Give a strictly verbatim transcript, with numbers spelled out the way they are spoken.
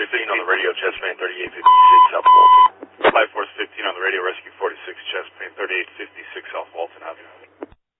fifteen on the radio, chest pain thirty-eight fifty-six, South Walton. Flight Force fifteen on the radio, rescue forty-six, chest pain thirty-eight fifty-six, South Walton Avenue.